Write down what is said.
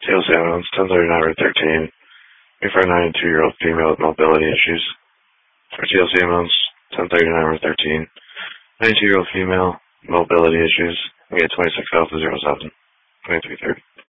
TLC ambulance 1039 Route 13. Looking for a 92-year-old female with mobility issues. For TLC ambulance 1039 Route 13. 92-year-old female, mobility issues. We get 26 Alpha 07. 2330.